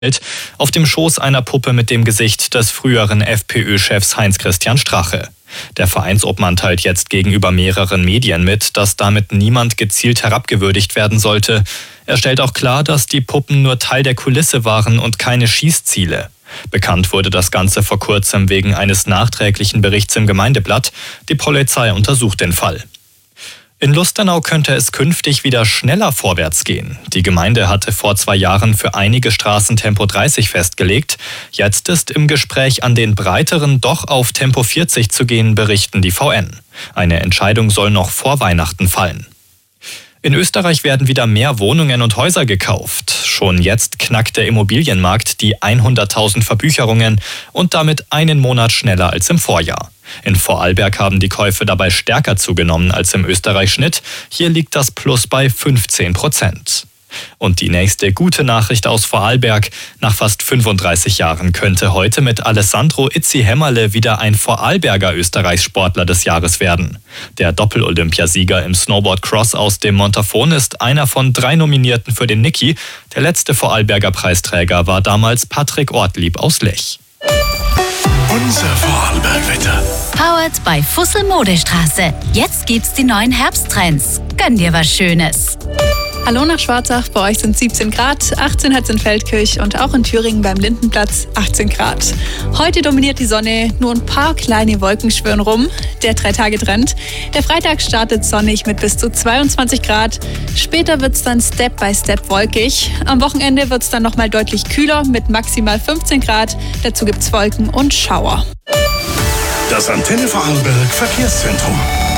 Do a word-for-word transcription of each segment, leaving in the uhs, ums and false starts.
auf dem Schoß einer Puppe mit dem Gesicht des früheren FPÖ-Chefs Heinz-Christian Strache. Der Vereinsobmann teilt jetzt gegenüber mehreren Medien mit, dass damit niemand gezielt herabgewürdigt werden sollte. Er stellt auch klar, dass die Puppen nur Teil der Kulisse waren und keine Schießziele. Bekannt wurde das Ganze vor kurzem wegen eines nachträglichen Berichts im Gemeindeblatt. Die Polizei untersucht den Fall. In Lustenau könnte es künftig wieder schneller vorwärts gehen. Die Gemeinde hatte vor zwei Jahren für einige Straßen Tempo dreißig festgelegt. Jetzt ist im Gespräch, an den breiteren doch auf Tempo vierzig zu gehen, berichten die V N. Eine Entscheidung soll noch vor Weihnachten fallen. In Österreich werden wieder mehr Wohnungen und Häuser gekauft. Schon jetzt knackt der Immobilienmarkt die hunderttausend Verbücherungen und damit einen Monat schneller als im Vorjahr. In Vorarlberg haben die Käufe dabei stärker zugenommen als im Österreich-Schnitt. Hier liegt das Plus bei fünfzehn Prozent. Und die nächste gute Nachricht aus Vorarlberg. Nach fast fünfunddreißig Jahren könnte heute mit Alessandro Itzi Hämmerle wieder ein Vorarlberger Österreichssportler des Jahres werden. Der Doppel-Olympiasieger im Snowboard-Cross aus dem Montafon ist einer von drei Nominierten für den Niki. Der letzte Vorarlberger Preisträger war damals Patrick Ortlieb aus Lech. Unser Vorarlberg-Wetter. Powered bei Fussel Modestraße. Jetzt gibt's die neuen Herbsttrends. Gönn dir was Schönes. Hallo nach Schwarzach, bei euch sind siebzehn Grad, achtzehn hat es in Feldkirch und auch in Thüringen beim Lindenplatz achtzehn Grad. Heute dominiert die Sonne, nur ein paar kleine Wolken schwirren rum. Der Drei-Tage-Trend. Der Freitag startet sonnig mit bis zu zweiundzwanzig Grad. Später wird es dann Step by Step wolkig. Am Wochenende wird es dann nochmal deutlich kühler mit maximal fünfzehn Grad. Dazu gibt es Wolken und Schauer. Das Antenne Vorarlberg Verkehrszentrum.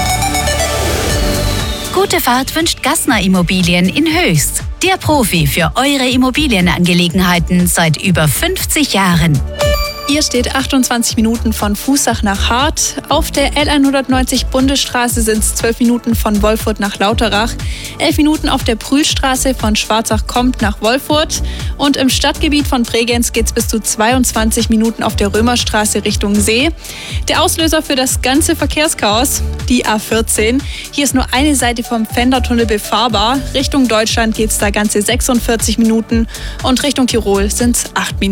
Gute Fahrt wünscht Gassner Immobilien in Höchst. Der Profi für eure Immobilienangelegenheiten seit über fünfzig Jahren. Ihr steht achtundzwanzig Minuten von Fußach nach Hart. Auf der L hundertneunzig Bundesstraße sind es zwölf Minuten von Wolfurt nach Lauterach, elf Minuten auf der Prühlstraße von Schwarzach-Kommt nach Wolfurt und im Stadtgebiet von Bregenz geht es bis zu zweiundzwanzig Minuten auf der Römerstraße Richtung See. Der Auslöser für das ganze Verkehrschaos, die A vierzehn. Hier ist nur eine Seite vom Pfändertunnel befahrbar. Richtung Deutschland geht es da ganze sechsundvierzig Minuten und Richtung Tirol sind es acht Minuten.